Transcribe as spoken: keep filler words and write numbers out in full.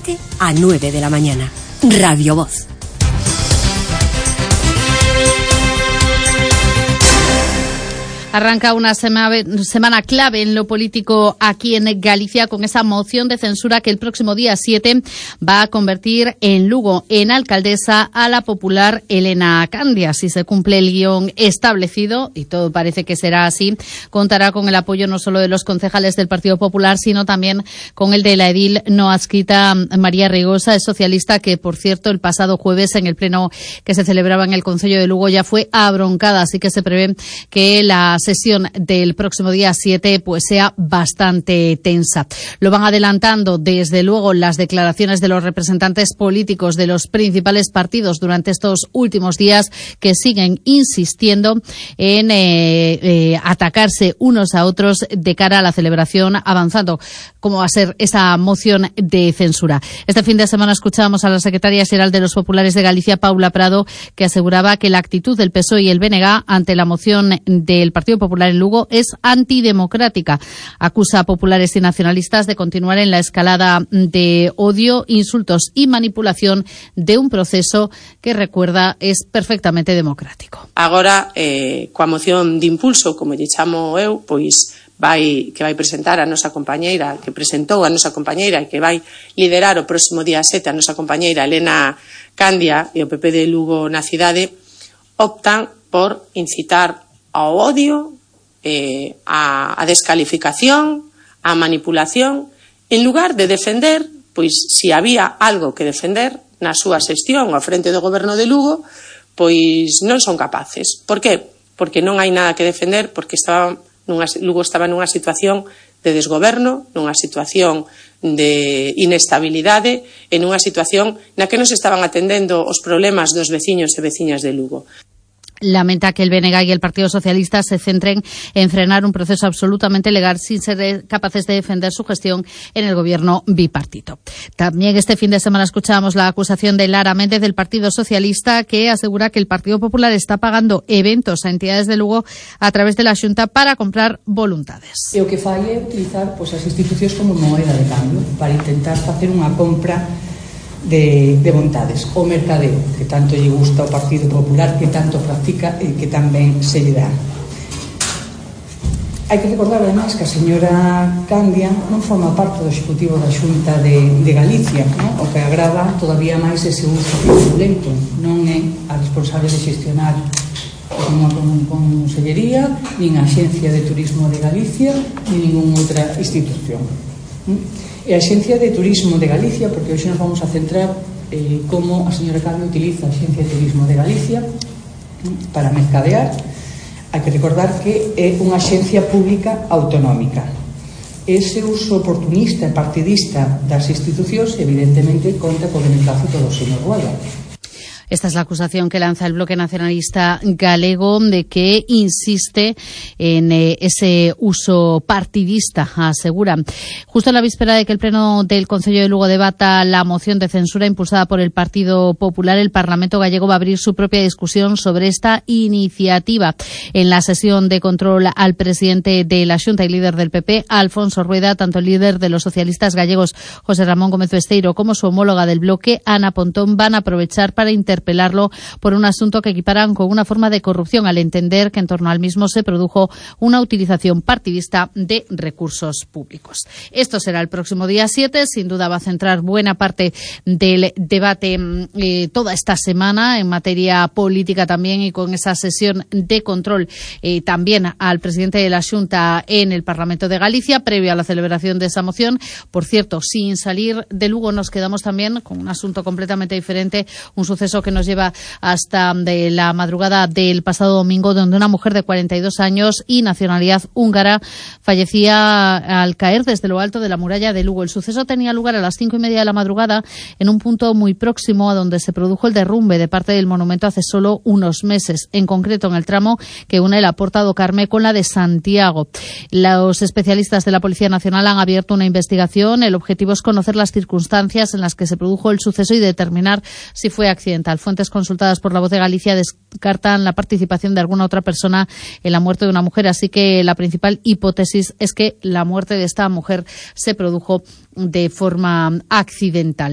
siete a nueve de la mañana. Radio Voz. Arranca una sema, semana clave en lo político aquí en Galicia con esa moción de censura que el próximo día siete va a convertir en Lugo en alcaldesa a la popular Elena Candia. Si se cumple el guión establecido, y todo parece que será así, contará con el apoyo no solo de los concejales del Partido Popular, sino también con el de la edil no adscrita María Rigosa, es socialista, que por cierto el pasado jueves en el pleno que se celebraba en el Concello de Lugo ya fue abroncada, así que se prevé que la sesión del próximo día siete pues sea bastante tensa. Lo van adelantando desde luego las declaraciones de los representantes políticos de los principales partidos durante estos últimos días, que siguen insistiendo en eh, eh, atacarse unos a otros de cara a la celebración, avanzando cómo va a ser esa moción de censura. Este fin de semana escuchábamos a la secretaria xeral de los Populares de Galicia, Paula Prado, que aseguraba que la actitud del P S O E y el B N G ante la moción del Partido Popular en Lugo es antidemocrática. Acusa a populares y nacionalistas de continuar en la escalada de odio, insultos y manipulación de un proceso que, recuerda, es perfectamente democrático. Agora, eh, coa moción de impulso, como lle chamo eu, pois vai que vai presentar a nosa compañeira, que presentou a nosa compañeira e que vai liderar o próximo día sete a nosa compañeira Elena Candia e o P P de Lugo na cidade, optan por incitar ao odio, eh, a, a descalificación, a manipulación, en lugar de defender, pois se había algo que defender na súa xestión ao frente do goberno de Lugo, pois non son capaces. Por que? Porque non hai nada que defender, porque estaba nunha, Lugo estaba nunha situación de desgoberno, nunha situación de inestabilidade e nunha situación na que non se estaban atendendo os problemas dos veciños e veciñas de Lugo. Lamenta que el B N G y el Partido Socialista se centren en frenar un proceso absolutamente legal sin ser capaces de defender su gestión en el gobierno bipartito. También este fin de semana escuchábamos la acusación de Lara Méndez del Partido Socialista, que asegura que el Partido Popular está pagando eventos a entidades de Lugo a través de la Xunta para comprar voluntades. E o que fai é utilizar pois, as institucións como moeda de cambio para intentar facer unha compra De, de vontades, o mercadeo que tanto lle gusta ao Partido Popular, que tanto practica e que tamén se lle dá. Hai que recordar ademais que a señora Candia non forma parte do Executivo da Xunta de, de Galicia, non? O que agrava todavía máis ese uso fraudulento. Non é a responsable de xestionar unha consellería, nin a Axencia de Turismo de Galicia, nin ninguna outra institución. E a Axencia de Turismo de Galicia, porque hoxe nos vamos a centrar eh, como a señora Candia utiliza a Axencia de Turismo de Galicia para mercadear. Hai que recordar que é unha axencia pública autonómica. Ese uso oportunista e partidista das institucións evidentemente conta co beneplácito do señor Guada. Esta es la acusación que lanza el bloque nacionalista galego, de que insiste en eh, ese uso partidista, asegura. Justo en la víspera de que el Pleno del Concello de Lugo debata la moción de censura impulsada por el Partido Popular, el Parlamento gallego va a abrir su propia discusión sobre esta iniciativa. En la sesión de control al presidente de la Xunta y líder del P P, Alfonso Rueda, tanto el líder de los socialistas gallegos, José Ramón Gómez Besteiro, como su homóloga del bloque, Ana Pontón, van a aprovechar para interpelar interpelarlo por un asunto que equiparan con una forma de corrupción, al entender que en torno al mismo se produjo una utilización partidista de recursos públicos. Esto será el próximo día siete, sin duda va a centrar buena parte del debate eh, toda esta semana en materia política también, y con esa sesión de control eh, también al presidente de la Xunta en el Parlamento de Galicia, previo a la celebración de esa moción. Por cierto, sin salir de Lugo, nos quedamos también con un asunto completamente diferente, un suceso que nos lleva hasta de la madrugada del pasado domingo, donde una mujer de cuarenta y dos años y nacionalidad húngara fallecía al caer desde lo alto de la muralla de Lugo. El suceso tenía lugar a las cinco y media de la madrugada en un punto muy próximo a donde se produjo el derrumbe de parte del monumento hace solo unos meses, en concreto en el tramo que une la Porta do Carme con la de Santiago. Los especialistas de la Policía Nacional han abierto una investigación. El objetivo es conocer las circunstancias en las que se produjo el suceso y determinar si fue accidental. Fuentes consultadas por La Voz de Galicia descartan la participación de alguna otra persona en la muerte de una mujer, así que la principal hipótesis es que la muerte de esta mujer se produjo de forma accidental.